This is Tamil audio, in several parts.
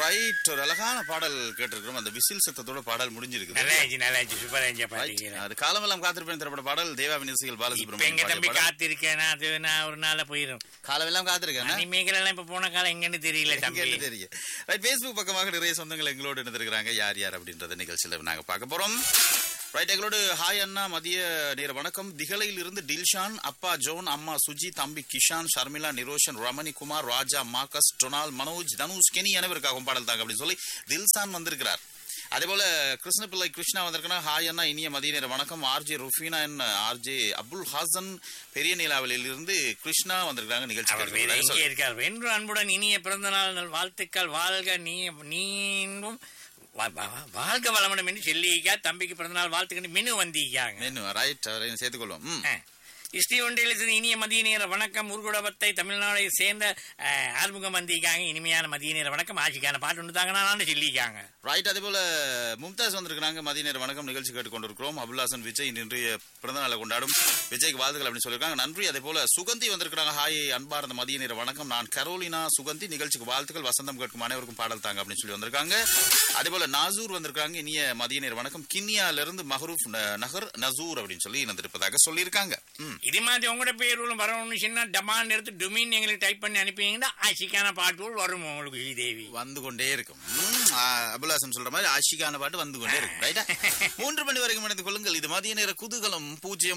ரைட், ஒரு அழகான பாடல் கேட்டிருக்கிறோம். அந்த விசில் சத்தத்தோட பாடல் முடிஞ்சிருக்கு. நல்லா சூப்பரா பாத்தீங்க. அது காலமெல்லாம் காத்திருப்பேன் திரைப்பட பாடல் தேவாவின் இசையில் எங்க தம்பி பாலசுப்ரமணியம். காத்திருக்கேன், அது நான் ஒரு நாள்ல போயிடும். காலமெல்லாம் காத்திருக்கேன். இனிமேலாம் இப்ப போன காலம் எங்கன்னு தெரியல தம்பி. தெரியும். ரைட், Facebook பக்கமாக நிறைய சொந்தங்கள் எங்களோடு இருந்திருக்கிறாங்க. யார் யார் அப்படின்றத நிகழ்ச்சியில நாங்க பார்க்க போறோம். ரைட், எங்களோடு ஹாய் அண்ணா, மதிய நேர வணக்கம். திகலையில் இருந்து டில்ஷான், அப்பா ஜோன், அம்மா சுஜி, தம்பி கிஷான், ஷர்மிளா, நிரோஷன், ரமணி குமார், ராஜா, மார்க்கஸ், டொனால், மனோஜ், தனுஷ், கெனி அனைவருக்காகவும் பாடல் தாங்க அப்படின்னு சொல்லி தில்சான் வந்திருக்கிறார். அதே போல கிருஷ்ணபிள்ளை கிருஷ்ணா வந்திருக்கா. ஹாய் அண்ணா, இனிய மதிய நேர வணக்கம். ஆர்ஜே ருஃபீனா, ஆர்ஜே அப்துல் ஹாசன், பெரிய நீலாவளியில் இருந்து கிருஷ்ணா வந்திருக்காங்க நிகழ்ச்சி. இருக்கார். வென்று அன்புடன் இனிய பிறந்த நாள் வாழ்த்துக்கள். வாழ்க நீண்டும் வாழ்க வளமனம் என்று சொல்லிக்கா. தம்பிக்கு பிறந்தநாள் வாழ்த்துக்கள் மினு வந்திருக்காங்க. ரைட், சேர்த்துக்கொள்வோம். இஸ்ரீ ஒன்றிலிருந்து இனிய மதிய நேர வணக்கம். முருகுடபத்தை தமிழ்நாடை சேர்ந்த ஆறுமுகம் வந்திருக்காங்க. இனிமையான மதிய நேர வணக்கம். ஆட்சிக்கான பாட்டு ஒன்று தாங்கன்னு சொல்லியிருக்காங்க. ரைட், அதே போல மும்தாஸ் வந்திருக்காங்க. மதிய நேர வணக்கம், நிகழ்ச்சி கேட்டுக்கொண்டிருக்கிறோம். அபுல்லாசன் விஜய் இன்றைய பிறந்த நாளை கொண்டாடும் விஜய்க்கு வாழ்த்துக்கள் அப்படின்னு சொல்லியிருக்காங்க. நன்றி. அதே போல சுகந்தி வந்திருக்காங்க. ஹாய் அன்பார்ந்த மதிய நேர வணக்கம். நான் கரோலினா சுகந்தி, நிகழ்ச்சிக்கு வாழ்த்துக்கள். வசந்தம் கேட்கும் அனைவருக்கும் பாடல் தாங்க அப்படின்னு சொல்லி வந்திருக்காங்க. அதே போல நாசூர் வந்திருக்காங்க. இனிய மதிய நேர வணக்கம். கிண்ணியால இருந்து மஹரூப் நகர் நசூர் அப்படின்னு சொல்லி இணைந்திருப்பதாக சொல்லியிருக்காங்க. இது மாதிரி உங்களோட பேரும் வரணும்னு சொன்னா டமாண்ட் எடுத்து டொமின் எங்களுக்கு டைப் பண்ணி அனுப்பிங்கன்னா ஆஷிக்கான பாட்டுகள் வரும் உங்களுக்கு. ஸ்ரீதேவி வந்து கொண்டே இருக்கும். அபுல்லாசன் சொல்ற மாதிரி ஆஷிக்கான பாட்டு வந்து கொண்டே இருக்கும். ரைட்டா, 3 மணி வரைக்கும் இணைந்து கொள்ளுங்கள். இது மதிய நேர குதூகலம்.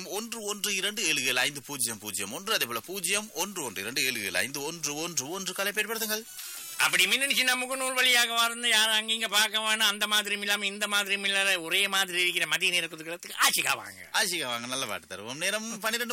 0112705001. அதே போல 0112705111 கலை பயன்படுத்துங்கள். அப்படி மின்னி நமக்கு நூல் வழியாக வாழ்ந்து யாரும் அங்கிங்க பார்க்க வேணும். அந்த மாதிரி இல்லாம இந்த மாதிரி இல்லாத ஒரே மாதிரி இருக்கிற மதிய நேர குதூகலத்துக்கு ஆஷிகா வாங்க. நல்ல பாட்டு தருவோம். நேரம் 12